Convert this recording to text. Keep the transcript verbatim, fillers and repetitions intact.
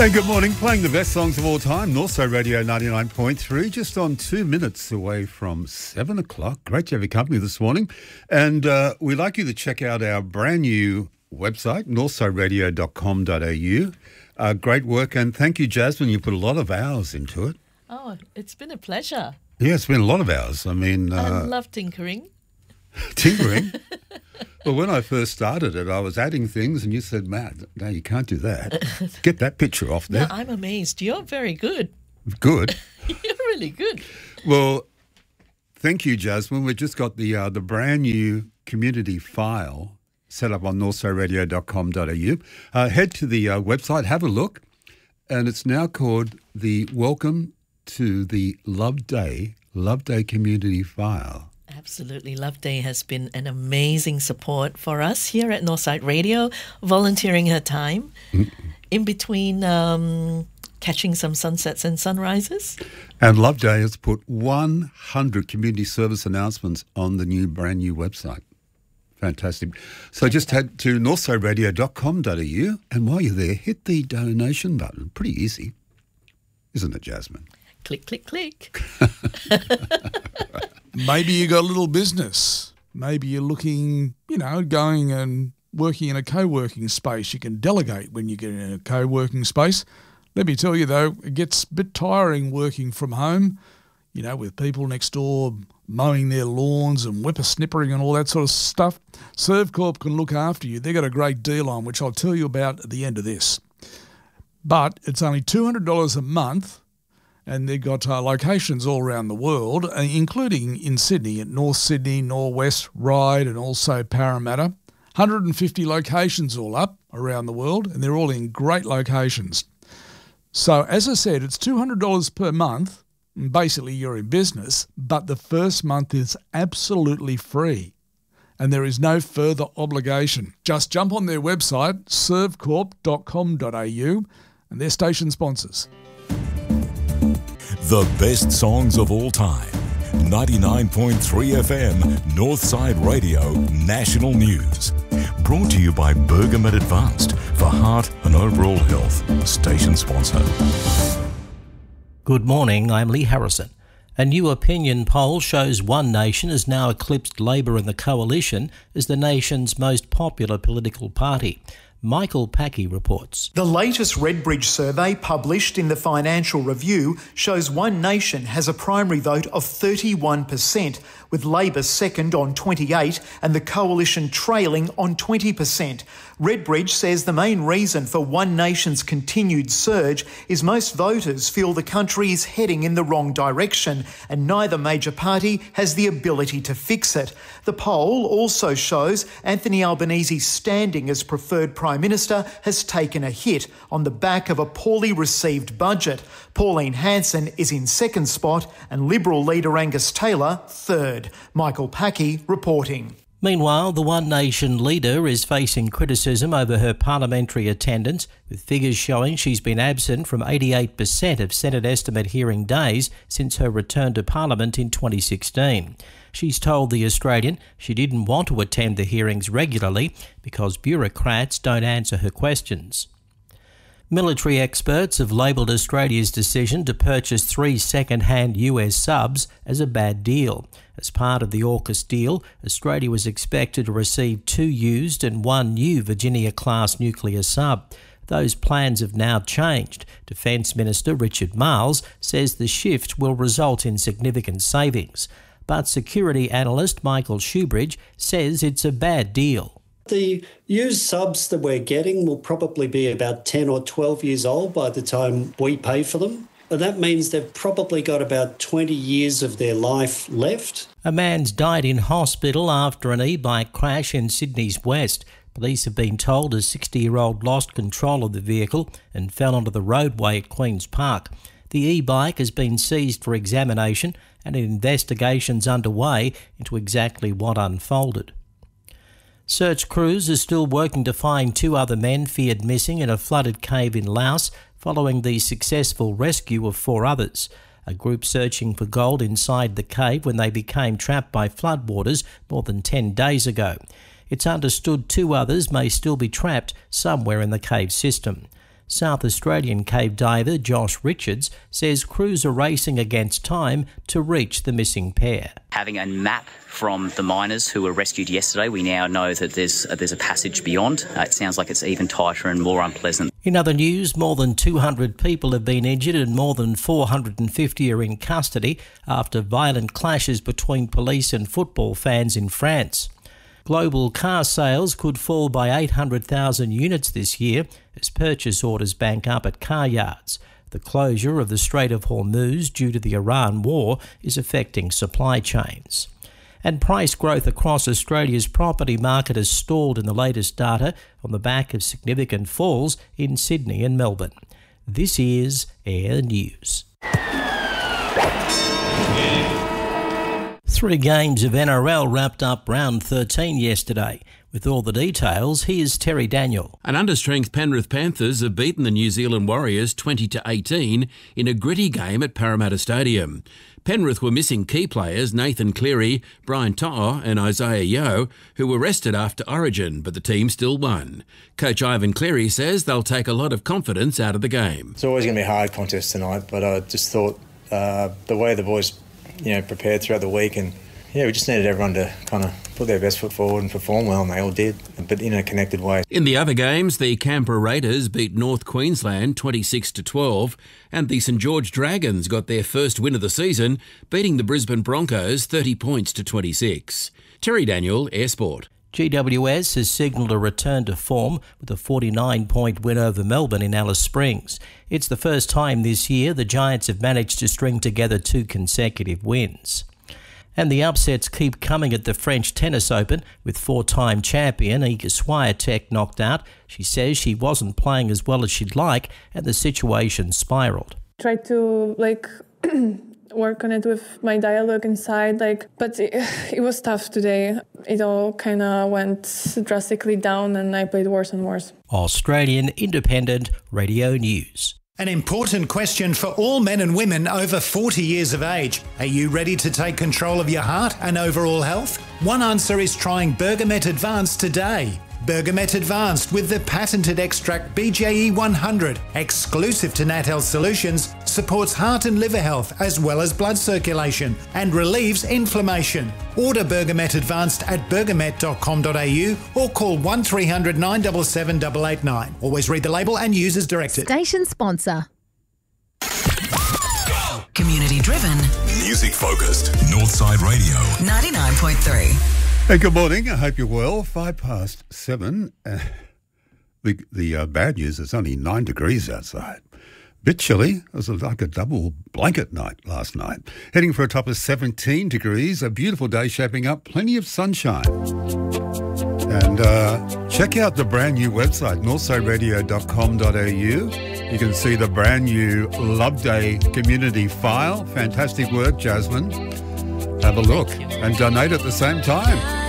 Hey, good morning. Playing the best songs of all time. Northside Radio ninety-nine point three, just on two minutes away from seven o'clock. Great to have your company this morning. And uh, we'd like you to check out our brand new website, northside radio dot com dot a u. Uh, great work. And thank you, Jasmine. You put a lot of hours into it. Oh, it's been a pleasure. Yeah, it's been a lot of hours. I mean... Uh, I love tinkering. Tinkering? Well, when I first started it, I was adding things and you said, Matt, no, you can't do that. Get that picture off there. No, I'm amazed. You're very good. Good? You're really good. Well, thank you, Jasmine. We've just got the uh, the brand new community file set up on northside radio dot com dot a u. Uh, head to the uh, website, have a look, and it's now called the Welcome to the Love Day, Love Day Community File. Absolutely. Love Day has been an amazing support for us here at Northside Radio, volunteering her time mm. in between um, catching some sunsets and sunrises. And Love Day has put one hundred community service announcements on the new brand new website. Fantastic. So just head to northside radio dot com dot a u, and while you're there, hit the donation button. Pretty easy, isn't it, Jasmine? Click, click, click. Maybe you got a little business. Maybe you're looking, you know, going and working in a co-working space. You can delegate when you get in a co-working space. Let me tell you, though, it gets a bit tiring working from home, you know, with people next door mowing their lawns and whippersnippering and all that sort of stuff. Servcorp can look after you. They've got a great deal on, which I'll tell you about at the end of this. But it's only two hundred dollars a month. And they've got uh, locations all around the world, uh, including in Sydney, at North Sydney, Norwest, Ryde, and also Parramatta. one hundred fifty locations all up around the world, and they're all in great locations. So, as I said, it's two hundred dollars per month, and basically you're in business, but the first month is absolutely free, and there is no further obligation. Just jump on their website, servcorp dot com dot a u, and they're station sponsors. The best songs of all time. ninety-nine point three F M, Northside Radio, National News. Brought to you by Bergamet Advanced for heart and overall health. Station sponsor. Good morning, I'm Lee Harrison. A new opinion poll shows One Nation has now eclipsed Labor and the Coalition as the nation's most popular political party. Michael Packey reports. The latest Redbridge survey published in the Financial Review shows One Nation has a primary vote of thirty-one percent, with Labor second on twenty-eight and the Coalition trailing on twenty percent. Redbridge says the main reason for One Nation's continued surge is most voters feel the country is heading in the wrong direction and neither major party has the ability to fix it. The poll also shows Anthony Albanese's standing as preferred Prime Minister has taken a hit on the back of a poorly received budget. Pauline Hanson is in second spot and Liberal leader Angus Taylor third. Michael Packey reporting. Meanwhile, the One Nation leader is facing criticism over her parliamentary attendance, with figures showing she's been absent from eighty-eight percent of Senate estimate hearing days since her return to Parliament in twenty sixteen. She's told The Australian she didn't want to attend the hearings regularly because bureaucrats don't answer her questions. Military experts have labelled Australia's decision to purchase three second-hand U S subs as a bad deal. As part of the AUKUS deal, Australia was expected to receive two used and one new Virginia-class nuclear sub. Those plans have now changed. Defence Minister Richard Marles says the shift will result in significant savings. But security analyst Michael Shoebridge says it's a bad deal. The used subs that we're getting will probably be about ten or twelve years old by the time we pay for them. And that means they've probably got about twenty years of their life left. A man's died in hospital after an e-bike crash in Sydney's west. Police have been told a sixty-year-old lost control of the vehicle and fell onto the roadway at Queen's Park. The e-bike has been seized for examination and an investigation's underway into exactly what unfolded. Search crews are still working to find two other men feared missing in a flooded cave in Laos following the successful rescue of four others. A group searching for gold inside the cave when they became trapped by floodwaters more than ten days ago. It's understood two others may still be trapped somewhere in the cave system. South Australian cave diver Josh Richards says crews are racing against time to reach the missing pair. Having a map from the miners who were rescued yesterday, we now know that there's uh, there's a passage beyond. Uh, it sounds like it's even tighter and more unpleasant. In other news, more than two hundred people have been injured and more than four hundred fifty are in custody after violent clashes between police and football fans in France. Global car sales could fall by eight hundred thousand units this year as purchase orders bank up at car yards. The closure of the Strait of Hormuz due to the Iran war is affecting supply chains. And price growth across Australia's property market has stalled in the latest data on the back of significant falls in Sydney and Melbourne. This is Air News. Three games of N R L wrapped up round thirteen yesterday. With all the details, here's Terry Daniel. An understrength Penrith Panthers have beaten the New Zealand Warriors twenty to eighteen in a gritty game at Parramatta Stadium. Penrith were missing key players Nathan Cleary, Brian To'o and Isaiah Yeo, who were rested after Origin, but the team still won. Coach Ivan Cleary says they'll take a lot of confidence out of the game. It's always going to be a hard contest tonight, but I just thought uh, the way the boys you know, prepared throughout the week, and yeah, we just needed everyone to kind of put their best foot forward and perform well, and they all did, but in a connected way. In the other games, the Canberra Raiders beat North Queensland twenty-six to twelve, and the St George Dragons got their first win of the season, beating the Brisbane Broncos thirty points to twenty-six. Terry Daniel, Air Sport. G W S has signalled a return to form with a forty-nine point win over Melbourne in Alice Springs. It's the first time this year the Giants have managed to string together two consecutive wins. And the upsets keep coming at the French Tennis Open, with four-time champion Iga Swiatek knocked out. She says she wasn't playing as well as she'd like, and the situation spiralled. Tried to, like, work on it with my dialogue inside, like, but it, it was tough today. It all kind of went drastically down, and I played worse and worse. Australian Independent Radio News. An important question for all men and women over forty years of age. Are you ready to take control of your heart and overall health? One answer is trying Bergamet Advanced today. Bergamet Advanced with the patented extract B J E one hundred, exclusive to Nat Health Solutions, supports heart and liver health as well as blood circulation and relieves inflammation. Order Bergamet Advanced at bergamet dot com dot a u or call one three hundred nine seven seven eight eight nine. Always read the label and use as directed. Station sponsor. Community driven. Music focused. Northside Radio. ninety-nine point three. Hey, good morning. I hope you're well. Five past seven. Uh, the the uh, bad news is only nine degrees outside. Bit chilly. It was like a double blanket night last night. Heading for a top of seventeen degrees. A beautiful day shaping up. Plenty of sunshine. And uh, check out the brand new website, northside radio dot com dot a u. You can see the brand new Love Day community file. Fantastic work, Jasmine. Have a look and donate at the same time.